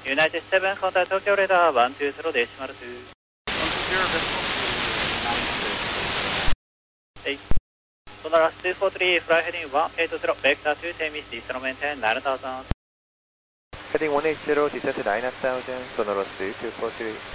United 7, contact Tokyo radar 120 decimal 2. はい。Sonar 243, fly heading 180, vector 2, 10 miss, descent maintain 9000. Heading 180, descent 9000, Sonoros 243.